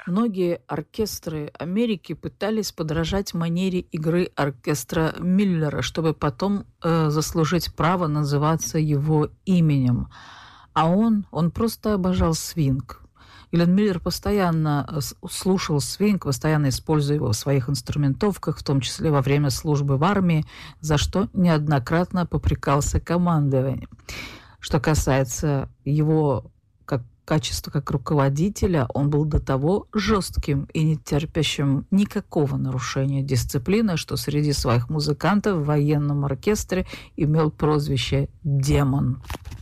Многие оркестры Америки пытались подражать манере игры оркестра Миллера, чтобы потом заслужить право называться его именем. А он просто обожал свинг. Гленн Миллер постоянно слушал свинг, постоянно используя его в своих инструментовках, в том числе во время службы в армии, за что неоднократно попрекался командованием. Что касается его качества как руководителя, он был до того жестким и не терпящим никакого нарушения дисциплины, что среди своих музыкантов в военном оркестре имел прозвище «Демон».